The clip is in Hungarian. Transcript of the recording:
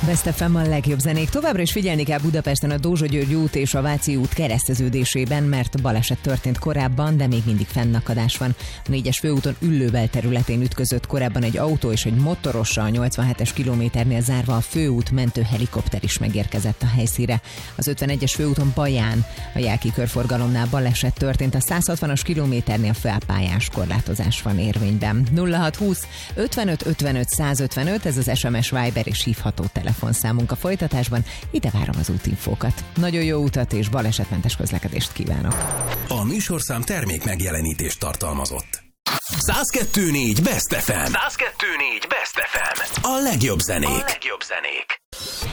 Best FM a legjobb zenék. Továbbra is figyelni kell Budapesten a Dózsa-György út és a Váci út kereszteződésében, mert baleset történt korábban, de még mindig fennakadás van. A 4-es főúton Üllővel területén ütközött korábban egy autó és egy motorossal, a 87-es kilométernél zárva a főút mentőhelikopter is megérkezett a helyszínre. Az 51-es főúton Baján a Jáki körforgalomnál baleset történt, a 160-as kilométernél felpályás korlátozás van érvényben. 0620 55 55 155, ez az SMS, Viber és hívható telefonszámunk a folytatásban. Ide várom az útinfókat. Nagyon jó utat és balesetmentes közlekedést kívánok. A műsorszám termék megjelenítést tartalmazott. 102.4 Best FM. 102.4 Best FM. A legjobb zenék.